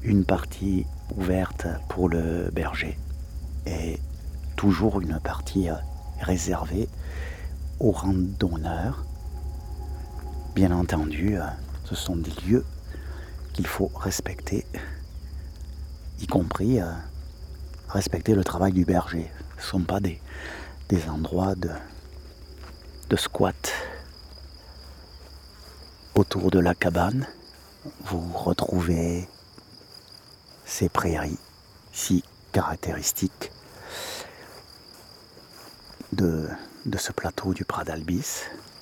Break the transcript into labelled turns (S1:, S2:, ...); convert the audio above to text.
S1: une partie ouverte pour le berger et toujours une partie réservée aux randonneurs. Bien entendu, ce sont des lieux qu'il faut respecter, y compris respecter le travail du berger. Ce ne sont pas des endroits de squat. Autour de la cabane, vous retrouvez ces prairies si caractéristiques de ce plateau du Prat d'Albis.